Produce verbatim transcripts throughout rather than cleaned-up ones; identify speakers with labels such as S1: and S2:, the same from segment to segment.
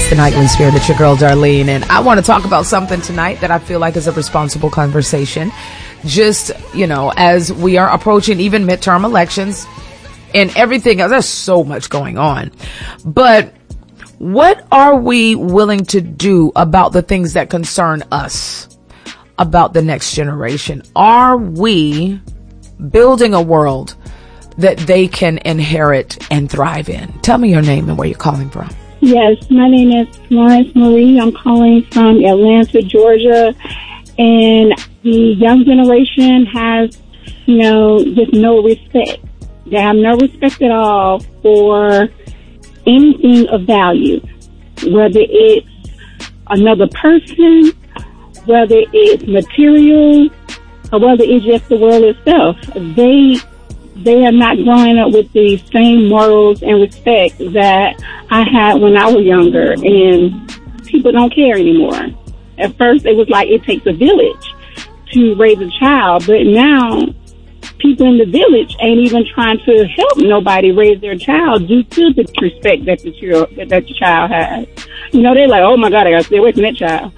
S1: It's the Nightly Spirit. It's your girl, Darlene. And I want to talk about something tonight that I feel like is a responsible conversation. Just, you know, as we are approaching even midterm elections and everything else, there's so much going on. But what are we willing to do about the things that concern us, about the next generation? Are we building a world that they can inherit and thrive in? Tell me your name and where you're calling from.
S2: Yes, my name is Florence Marie. I'm calling from Atlanta, Georgia. And the young generation has, you know, just no respect. They have no respect at all for anything of value, whether it's another person, whether it's material, or whether it's just the world itself. They they are not growing up with the same morals and respect that I had when I was younger, and people don't care anymore. At first, it was like it takes a village to raise a child, but now people in the village ain't even trying to help nobody raise their child due to the respect that the child, that the child has. You know, they're like, oh my God, I gotta stay away from that child.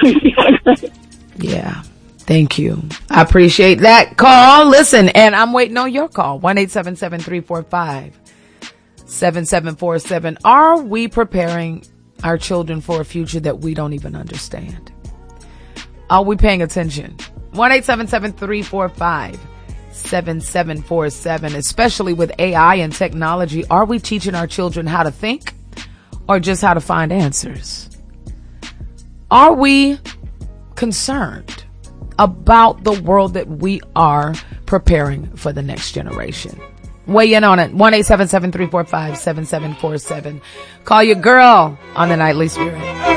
S1: Yeah. Thank you. I appreciate that call. Listen, and I'm waiting on your call. one eight seven seven, three four five, seven seven four seven. Are we preparing our children for a future that we don't even understand? Are we paying attention? one eight seven seven, three four five, seven seven four seven. Especially with A I and technology, are we teaching our children how to think or just how to find answers? Are we concerned about the world that we are preparing for the next generation? Weigh in on it. one eight seven seven, three four five, seven seven four seven. Call your girl on the Nightly Spirit.